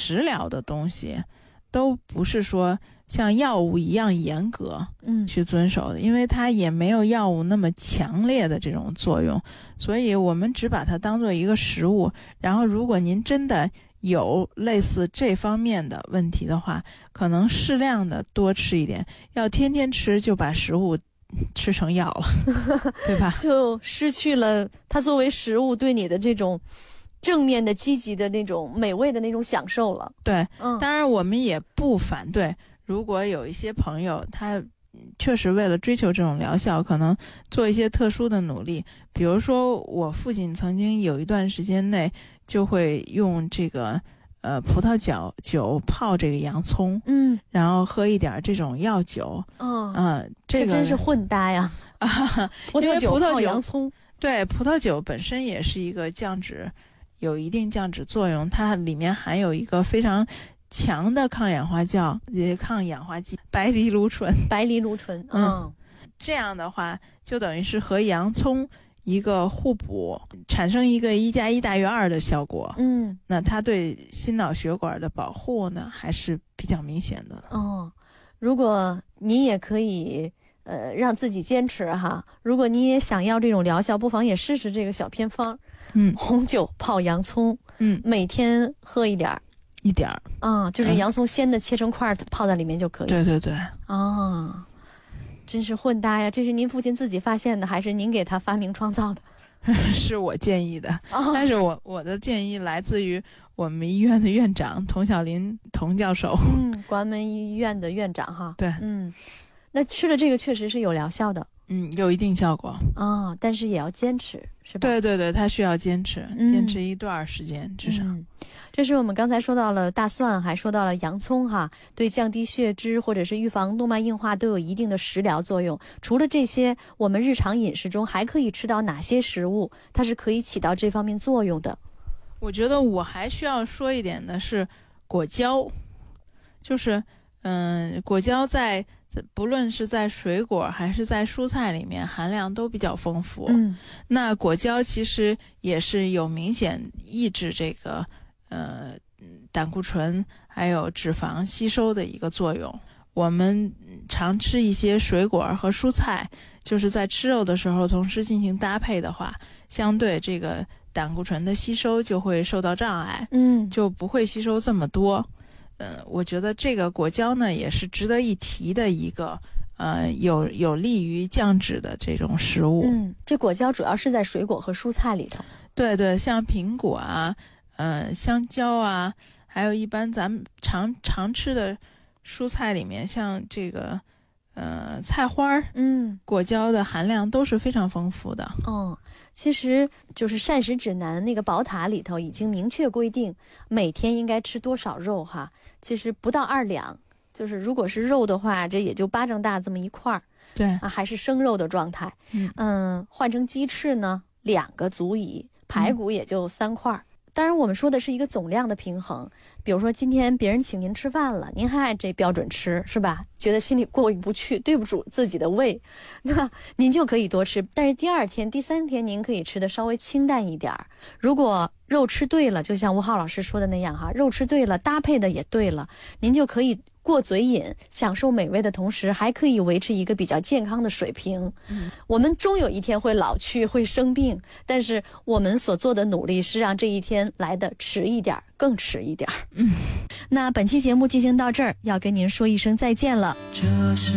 食疗的东西都不是说像药物一样严格去遵守的，因为它也没有药物那么强烈的这种作用，所以我们只把它当做一个食物。然后如果您真的有类似这方面的问题的话，可能适量的多吃一点，要天天吃就把食物吃成药了对吧？ 就失去了它作为食物对你的这种正面的积极的那种美味的那种享受了。 对，当然我们也不反对，如果有一些朋友他确实为了追求这种疗效，可能做一些特殊的努力。比如说我父亲曾经有一段时间内就会用这个葡萄酒泡这个洋葱，然后喝一点这种药酒。 这真是混搭呀葡萄酒泡洋葱。 对，葡萄酒本身也是一个降脂，有一定降脂作用，它里面含有一个非常强的抗氧化剂白藜芦醇。这样的话就等于是和洋葱一个互补，产生一个1+1大于2的效果。那它对心脑血管的保护呢还是比较明显的。 如果你也可以让自己坚持哈，如果你也想要这种疗效，不妨也试试这个小偏方。红酒泡洋葱，每天喝一点儿，就是洋葱鲜的切成块泡在里面就可以。 对对对。 真是混搭呀！这是您父亲自己发现的，还是您给他发明创造的？ 是我建议的，但是我的建议来自于我们医院的院长童晓林童教授。 广安门医院的院长哈。 对。 那吃了这个确实是有疗效的。 有一定效果。 但是也要坚持，是吧？ 对对对，它需要坚持，坚持一段时间至少。 这是我们刚才说到了大蒜，还说到了洋葱哈，对降低血脂或者是预防动脉硬化都有一定的食疗作用。除了这些，我们日常饮食中还可以吃到哪些食物，它是可以起到这方面作用的？ 我觉得我还需要说一点的是果胶，就是果胶不论是在水果还是在蔬菜里面含量都比较丰富。那果胶其实也是有明显抑制这个胆固醇还有脂肪吸收的一个作用。我们常吃一些水果和蔬菜，就是在吃肉的时候同时进行搭配的话，相对这个胆固醇的吸收就会受到障碍，就不会吸收这么多。我觉得这个果胶呢也是值得一提的一个有利于降脂的这种食物。 这果胶主要是在水果和蔬菜里头。对对，像苹果啊香蕉啊，还有一般咱们常吃的蔬菜里面，像这个菜花果胶的含量都是非常丰富的。 其实就是膳食指南那个宝塔里头已经明确规定每天应该吃多少肉哈，其实不到2两，就是如果是肉的话，这也就巴掌大这么一块。 对还是生肉的状态。换成鸡翅呢2个足矣，排骨也就3块。当然我们说的是一个总量的平衡，比如说今天别人请您吃饭了，您还按这标准吃，是吧？觉得心里过意不去，对不住自己的胃，那您就可以多吃。但是第2天第3天您可以吃的稍微清淡一点。如果肉吃对了，就像吴浩老师说的那样哈，肉吃对了，搭配的也对了，您就可以过嘴瘾，享受美味的同时还可以维持一个比较健康的水平。我们终有一天会老去，会生病，但是我们所做的努力是让这一天来的迟一点，更迟一点。那本期节目进行到这儿，要跟您说一声再见了。